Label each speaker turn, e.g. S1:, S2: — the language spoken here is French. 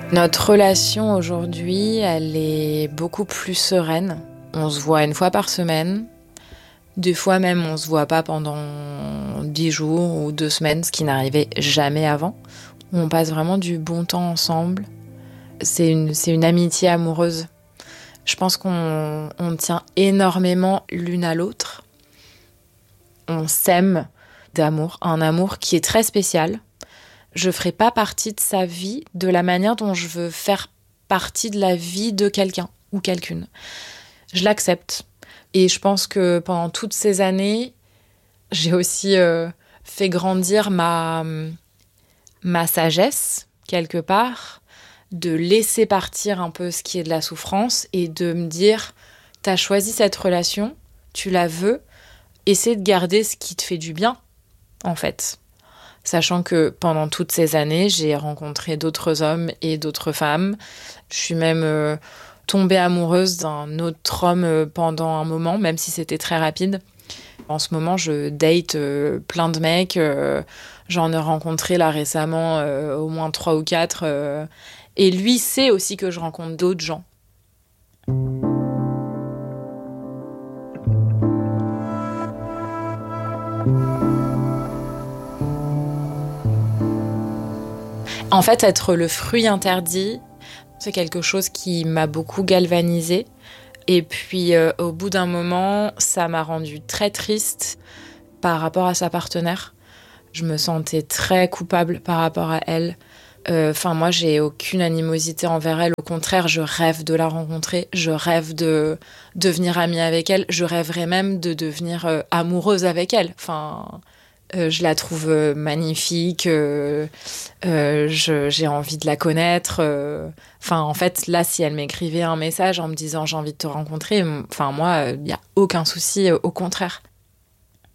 S1: Notre relation aujourd'hui, elle est beaucoup plus sereine. On se voit une fois par semaine. Des fois même, on se voit pas pendant 10 jours ou 2 semaines, ce qui n'arrivait jamais avant. On passe vraiment du bon temps ensemble. C'est une amitié amoureuse. Je pense qu'on tient énormément l'une à l'autre. On s'aime d'amour, un amour qui est très spécial. Je ferai pas partie de sa vie de la manière dont je veux faire partie de la vie de quelqu'un ou quelqu'une. Je l'accepte. Et je pense que pendant toutes ces années, j'ai aussi fait grandir ma sagesse, quelque part, de laisser partir un peu ce qui est de la souffrance et de me dire, t'as choisi cette relation, tu la veux, essaie de garder ce qui te fait du bien, en fait. Sachant que pendant toutes ces années, j'ai rencontré d'autres hommes et d'autres femmes. Je suis même tombée amoureuse d'un autre homme pendant un moment, même si c'était très rapide. En ce moment, je date plein de mecs. J'en ai rencontré là récemment au moins 3 ou 4. Et lui sait aussi que je rencontre d'autres gens. En fait, être le fruit interdit, c'est quelque chose qui m'a beaucoup galvanisée. Et puis, au bout d'un moment, ça m'a rendue très triste par rapport à sa partenaire. Je me sentais très coupable par rapport à elle. Moi, j'ai aucune animosité envers elle. Au contraire, je rêve de la rencontrer. Je rêve de devenir amie avec elle. Je rêverais même de devenir amoureuse avec elle. Je la trouve magnifique. J'ai envie de la connaître. En fait, là, si elle m'écrivait un message en me disant j'ai envie de te rencontrer, moi, il n'y a aucun souci, au contraire.